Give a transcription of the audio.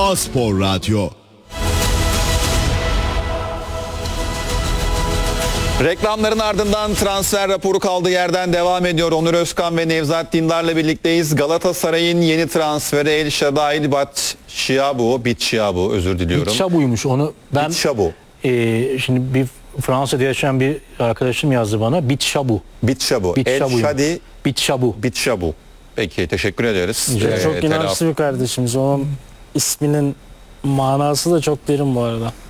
A-Spor Radyo. Reklamların ardından transfer raporu kaldığı yerden devam ediyor. Onur Özkan ve Nevzat Dindar'la birlikteyiz. Galatasaray'ın yeni transferi El Şadail Bitshiabu, özür diliyorum. Bitshiabu'ymuş onu ben. Bitshiabu. Şimdi bir Fransa'da yaşayan bir arkadaşım yazdı bana. Bitshiabu. El Şadi Bitshiabu. Bitshiabu. Peki, teşekkür ederiz. Çok inançlı bir kardeşimiz. Onun isminin manası da çok derin bu arada.